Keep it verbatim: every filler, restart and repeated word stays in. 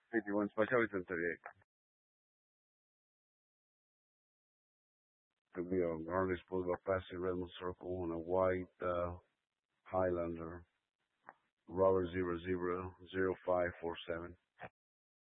fifty-one Special Edition thirty-eight. To be a Harley sport by Patsy Redmond Circle on a white uh, Highlander, Robert zero zero zero five four seven.